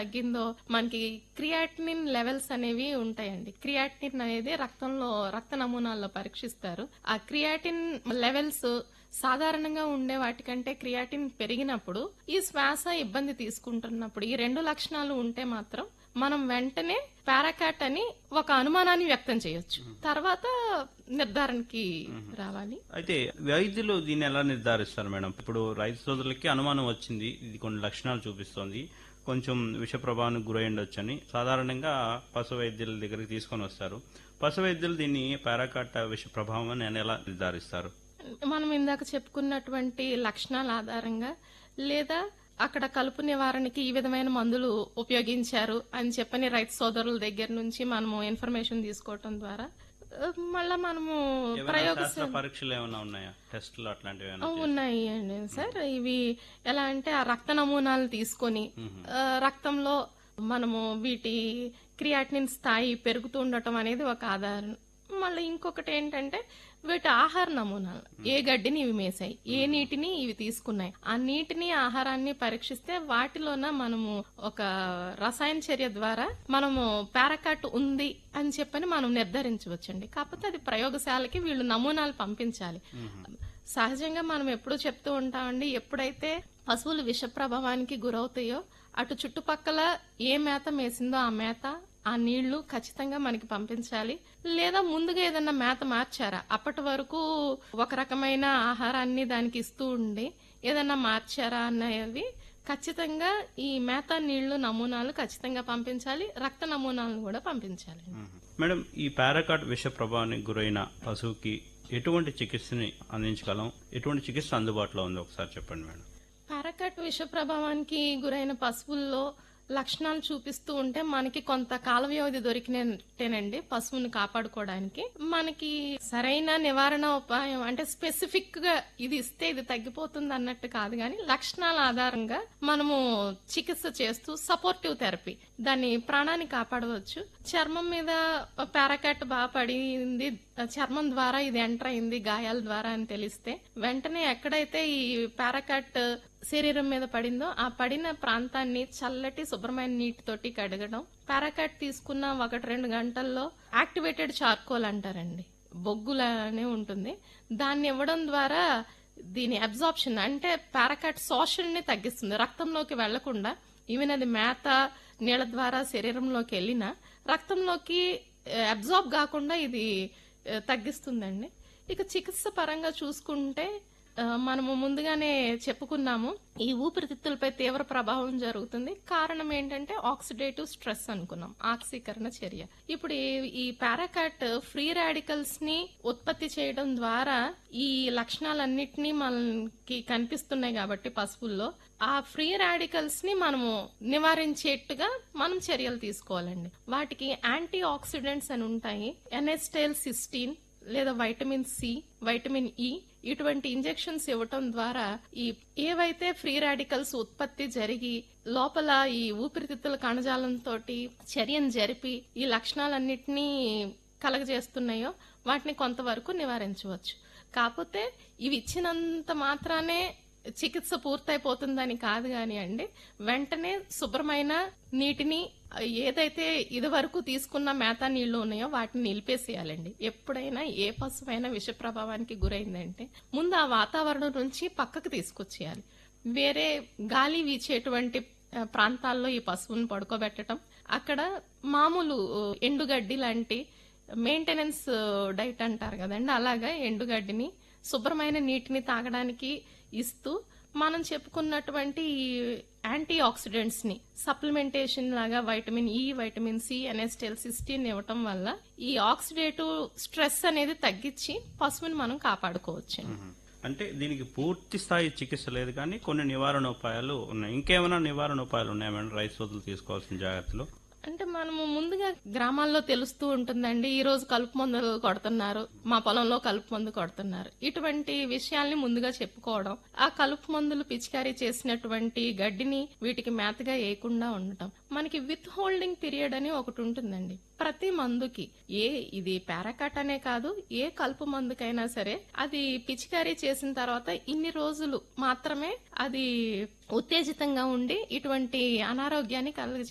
తగ్గిందో మనకి creatinine levels అనేవి ఉంటాయండి. క్రియాటినిన్ అనేది రక్త నమూనాల్లో పరీక్షిస్తారు. ఆ క్రియాటిన్ లెవెల్స్ సాధారణంగా ఉండే వాటికంటే క్రియాటిన్ పెరిగినప్పుడు ఈ శ్వాస ఇబ్బంది తీసుకుంటున్నప్పుడు ఈ రెండు లక్షణాలు ఉంటే మాత్రం మనం వెంటనే పారాకాట్ అని ఒక అనుమానాన్ని వ్యక్తం చేయొచ్చు. తర్వాత నిర్ధారణకి రావాలి. అయితే వైద్యులు దీన్ని ఎలా నిర్ధారిస్తారు మేడం? ఇప్పుడు రైతు సోదరులకి అనుమానం వచ్చింది, ఇది కొన్ని లక్షణాలు చూపిస్తోంది, కొంచెం విష ప్రభావానికి గురై ఉండొచ్చని సాధారణంగా పశు వైద్యుల దగ్గరికి తీసుకొని వస్తారు. పశు వైద్యులు దీన్ని పారాకాట్ విష ప్రభావం అని ఎలా నిర్ధారిస్తారు? మనం ఇందాక చెప్పుకున్నటువంటి లక్షణాల ఆధారంగా లేదా అక్కడ కలుపు నివారణకి ఈ విధమైన మందులు ఉపయోగించారు అని చెప్పని రైతు సోదరుల దగ్గర నుంచి మనము ఇన్ఫర్మేషన్ తీసుకోవటం ద్వారా మళ్ళా మనము శాస్త్ర పరీక్షలు ఏమైనా ఉన్నాయా, టెస్టులు అట్లాంటివి ఉన్నాయి అండి సార్. ఇవి ఎలా అంటే ఆ రక్త నమూనాలు తీసుకొని రక్తంలో మనము వీటి క్రియాటినిన్ స్థాయి పెరుగుతూ ఉండటం అనేది ఒక ఆధారం. మళ్ళీ ఇంకొకటి ఏంటంటే వీటి ఆహార నమూనాలు, ఏ గడ్డిని ఇవి మేసాయి, ఏ నీటిని ఇవి తీసుకున్నాయి, ఆ నీటిని ఆహారాన్ని పరీక్షిస్తే వాటిలోన మనము ఒక రసాయన చర్య ద్వారా మనము పారాకాట్ ఉంది అని చెప్పని మనం నిర్ధారించవచ్చండి. కాకపోతే అది ప్రయోగశాలకి వీళ్ళు నమూనాలు పంపించాలి. సహజంగా మనం ఎప్పుడూ చెప్తూ ఉంటామండి, ఎప్పుడైతే పశువులు విష ప్రభావానికి గురవుతాయో అటు చుట్టుపక్కల ఏ మేత మేసిందో ఆ మేత ఆ నీళ్లు ఖచ్చితంగా మనకి పంపించాలి. లేదా ముందుగా ఏదన్నా మేత మార్చారా, అప్పటి వరకు ఒక రకమైన ఆహారాన్ని దానికి ఇస్తూ ఉండి ఏదన్నా మార్చారా అన్నవి ఖచ్చితంగా ఈ మేత నీళ్లు నమూనాలు ఖచ్చితంగా పంపించాలి. రక్త నమూనాలను కూడా పంపించాలి. మేడం, ఈ పారాకాట్ విష ప్రభావానికి గురైన పశువుకి ఎటువంటి చికిత్సని అందించగలం, ఎటువంటి చికిత్స అందుబాటులో ఉంది ఒకసారి చెప్పండి మేడం. పారాకాట్ విష ప్రభావానికి గురైన పశువుల్లో లక్షణాలు చూపిస్తూ ఉంటే మనకి కొంత కాల వ్యవధి దొరికినట్టేనండి పశువుని కాపాడుకోవడానికి. మనకి సరైన నివారణ ఉపాయం అంటే స్పెసిఫిక్ గా ఇది ఇస్తే ఇది తగ్గిపోతుంది అన్నట్టు కాదు, కానీ లక్షణాల ఆధారంగా మనము చికిత్స చేస్తూ సపోర్టివ్ థెరపీ దాన్ని ప్రాణాన్ని కాపాడవచ్చు. చర్మం మీద పారాకాట్ బాగా పడింది, చర్మం ద్వారా ఇది ఎంటర్ అయింది గాయాల ద్వారా అని తెలిస్తే వెంటనే ఎక్కడైతే ఈ పారాకాట్ శరీరం మీద పడిందో ఆ పడిన ప్రాంతాన్ని చల్లటి శుభ్రమైన నీటితోటి కడగడం. పారాకాట్ తీసుకున్న 1-2 గంటల్లో యాక్టివేటెడ్ చార్కోల్ అంటారండి, బొగ్గులనే ఉంటుంది, దాన్ని ఇవ్వడం ద్వారా దీని అబ్జార్ప్షన్ అంటే పారాకాట్ శోషణని తగ్గిస్తుంది. రక్తంలోకి వెళ్లకుండా ఈవెన్ అది మేత నీళ్ల ద్వారా శరీరంలోకి వెళ్ళినా రక్తంలోకి అబ్జార్బ్ కాకుండా ఇది తగ్గిస్తుందండి. ఇక చికిత్స పరంగా చూసుకుంటే మనము ముందుగానే చెప్పుకున్నాము, ఈ ఊపిరితిత్తులపై తీవ్ర ప్రభావం జరుగుతుంది. కారణం ఏంటంటే ఆక్సిడేటివ్ స్ట్రెస్ అనుకున్నాం, ఆక్సీకరణ చర్య. ఇప్పుడు ఈ పారాకాట్ ఫ్రీ రాడికల్స్ ని ఉత్పత్తి చేయడం ద్వారా ఈ లక్షణాలన్నిటినీ మనకి కనిపిస్తున్నాయి కాబట్టి పశువుల్లో ఆ ఫ్రీ రాడికల్స్ ని మనము నివారించేట్టుగా మనం చర్యలు తీసుకోవాలండి. వాటికి యాంటీ ఆక్సిడెంట్స్ అని ఉంటాయి, ఎనెస్టైల్ సిస్టీన్ లేదా వైటమిన్ సి, వైటమిన్ ఇ, ఇటువంటి ఇంజెక్షన్స్ ఇవ్వటం ద్వారా ఈ ఏవైతే ఫ్రీ రాడికల్స్ ఉత్పత్తి జరిగి లోపల ఈ ఊపిరితిత్తుల కణజాలంతో చర్యను జరిపి ఈ లక్షణాలన్నిటినీ కలగజేస్తున్నాయో వాటిని కొంతవరకు నివారించవచ్చు. కాకపోతే ఇవి ఇచ్చినంత మాత్రానే చికిత్స పూర్తయిపోతుందని కాదు గాని అండి, వెంటనే శుభ్రమైన నీటిని ఏదైతే ఇది వరకు తీసుకున్న మేత నీళ్లు ఉన్నాయో వాటిని నిలిపేసేయాలండి. ఎప్పుడైనా ఏ పశువైనా విష ప్రభావానికి గురైందంటే ముందు ఆ వాతావరణం నుంచి పక్కకు తీసుకొచ్చేయాలి. వేరే గాలి వీచేటువంటి ప్రాంతాల్లో ఈ పశువుని పడుకోబెట్టడం, అక్కడ మామూలు ఎండుగడ్డి లాంటి మెయింటెనెన్స్ డైట్ అంటారు కదండి, అలాగా ఎండుగడ్డిని శుభ్రమైన నీటిని తాగడానికి ఇస్తూ మనం చెప్పుకున్నటువంటి యాంటీ ఆక్సిడెంట్స్ ని సప్లిమెంటేషన్ లాగా వైటమిన్ ఇ, వైటమిన్ సి, ఎనెస్టైల్ సిస్టీన్ ఇవ్వటం వల్ల ఈ ఆక్సిడేటివ్ స్ట్రెస్ అనేది తగ్గించి పశువుని మనం కాపాడుకోవచ్చు. అంటే దీనికి పూర్తి స్థాయి చికిత్స లేదు కానీ కొన్ని నివారణ ఉపాయాలు ఉన్నాయి. ఇంకేమైనా నివారణ ఉపాయాలు ఉన్నాయా మేడం రైతు సోదరులు తీసుకోవాల్సిన జాగ్రత్తలు? అంటే మనము ముందుగా గ్రామాల్లో తెలుస్తూ ఉంటుందండి, ఈ రోజు కలుపు మందులు కొడుతున్నారు, మా పొలంలో కలుపు మందు కొడుతున్నారు, ఇటువంటి విషయాల్ని ముందుగా చెప్పుకోవడం, ఆ కలుపు మందులు పిచికారీ చేసినటువంటి గడ్డిని వీటికి మేతగా వేయకుండా ఉండటం. మనకి విత్ హోల్డింగ్ పీరియడ్ అని ఒకటి ఉంటుందండి ప్రతి మందుకి. ఇది పారాకాట్ అనే కాదు, ఏ కలుపు మందుకైనా సరే అది పిచికారీ చేసిన తర్వాత ఇన్ని రోజులు మాత్రమే అది ఉత్తేజితంగా ఉండి ఇటువంటి అనారోగ్యాన్ని